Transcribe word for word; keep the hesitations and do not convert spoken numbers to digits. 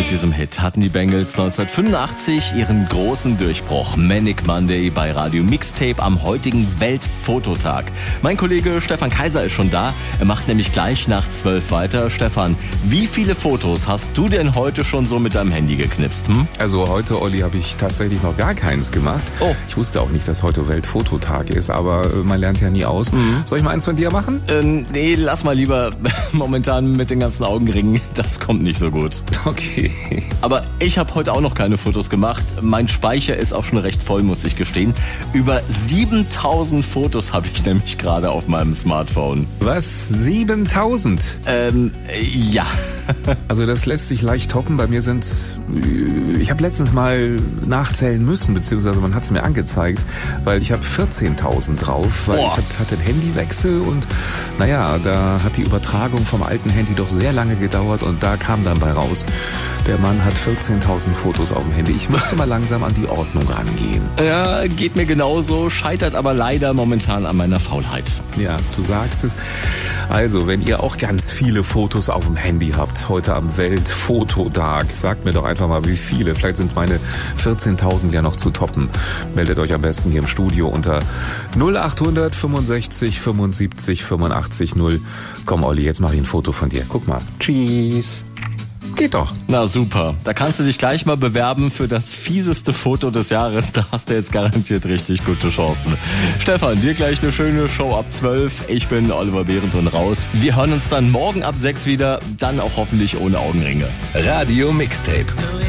mit diesem Hit hatten die Bengals neunzehnhundertfünfundachtzig ihren großen Durchbruch. Manic Monday bei Radio Mixtape am heutigen Weltfototag. Mein Kollege Stefan Kaiser ist schon da. Er macht nämlich gleich nach zwölf weiter. Stefan, wie viele Fotos hast du denn heute schon so mit deinem Handy geknipst? Hm? Also heute, Olli, habe ich tatsächlich noch gar keins gemacht. Oh. Ich wusste auch nicht, dass heute Weltfototag ist, aber man lernt ja nie aus. Mhm. Soll ich mal eins von dir machen? Äh, nee, lass mal lieber. Momentan mit den ganzen Augenringen, das kommt nicht so gut. Okay. Aber ich habe heute auch noch keine Fotos gemacht. Mein Speicher ist auch schon recht voll, muss ich gestehen. Über siebentausend Fotos habe ich nämlich gerade auf meinem Smartphone. Was? siebentausend? Ähm, ja. Also das lässt sich leicht toppen. Bei mir sind, ich habe letztens mal nachzählen müssen, beziehungsweise man hat es mir angezeigt, weil ich habe vierzehntausend drauf, weil Boah. ich hatte einen Handywechsel und naja, da hat die Übertragung vom alten Handy doch sehr lange gedauert und da kam dann bei raus, der Mann hat vierzehntausend Fotos auf dem Handy. Ich müsste mal langsam an die Ordnung rangehen. Ja, geht mir genauso, scheitert aber leider momentan an meiner Faulheit. Ja, du sagst es. Also, wenn ihr auch ganz viele Fotos auf dem Handy habt, heute am Weltfototag, sagt mir doch einfach mal, wie viele. Vielleicht sind meine vierzehntausend ja noch zu toppen. Meldet euch am besten hier im Studio unter null achthundert fünfundsechzig fünfundsiebzig fünfundachtzig null. Komm, Olli, jetzt mach ich ein Foto von dir. Guck mal. Tschüss. Geht doch. Na super, da kannst du dich gleich mal bewerben für das fieseste Foto des Jahres. Da hast du jetzt garantiert richtig gute Chancen. Stefan, dir gleich eine schöne Show ab zwölf. Ich bin Oliver Behrendt und raus. Wir hören uns dann morgen ab sechs wieder, dann auch hoffentlich ohne Augenringe. Radio Mixtape.